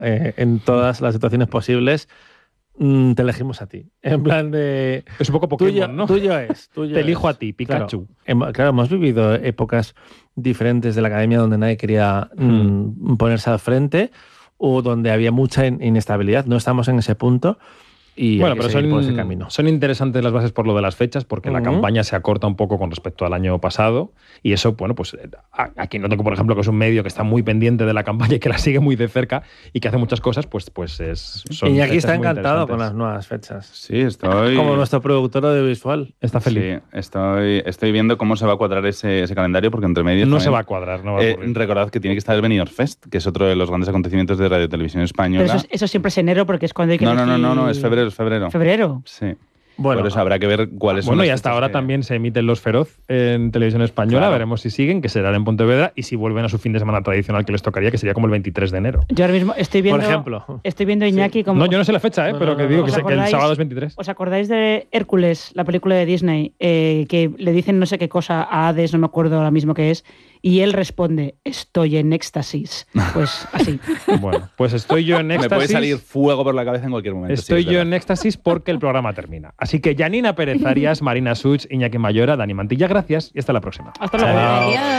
en todas las situaciones posibles, te elegimos a ti. En plan de... Es un poco Pokémon, ¿no? Tuyo es. Te elijo a ti, Pikachu. Claro, hemos vivido épocas diferentes de la academia donde nadie quería ponerse al frente o donde había mucha inestabilidad. No estamos en ese punto. Y bueno, pero por ese camino. Son interesantes las bases por lo de las fechas, porque la campaña se acorta un poco con respecto al año pasado, y eso, bueno, pues aquí no tengo, por ejemplo, que es un medio que está muy pendiente de la campaña y que la sigue muy de cerca y que hace muchas cosas, y aquí está encantado con las nuevas fechas. Sí, estoy... Como nuestro productor audiovisual. Está feliz. Sí, estoy viendo cómo se va a cuadrar ese calendario, porque entre medios... No se va a cuadrar, no va a ocurrir. Recordad que tiene que estar el Benidorm Fest, que es otro de los grandes acontecimientos de Radio Televisión Española. Pero eso siempre es enero, porque es cuando hay que No, es febrero. ¿Febrero? Sí. Bueno, por eso habrá que ver cuáles son. Bueno, y hasta ahora también se emiten Los Feroz en Televisión Española. Claro. Veremos si siguen, que serán en Pontevedra, y si vuelven a su fin de semana tradicional que les tocaría, que sería como el 23 de enero. Yo ahora mismo estoy viendo... Por ejemplo. Estoy viendo Iñaki como... No, yo no sé la fecha, pero que digo que el sábado es 23. ¿Os acordáis de Hércules, la película de Disney, que le dicen no sé qué cosa a Hades, no me acuerdo ahora mismo qué es, y él responde, estoy en éxtasis? Pues así. Bueno, pues estoy yo en éxtasis. Me puede salir fuego por la cabeza en cualquier momento. Estoy yo en éxtasis porque el programa termina. Así que Janina Pérez Arias, Marina Such, Iñaki Mayora, Dani Mantilla, gracias y hasta la próxima. Hasta luego. Adiós.